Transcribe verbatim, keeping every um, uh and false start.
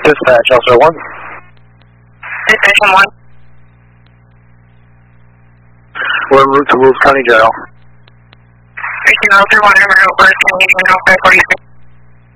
Dispatch, Officer one. Station one. We're en route to Wills County Jail. Station zero three one, Emerald, West, County, five forty-six.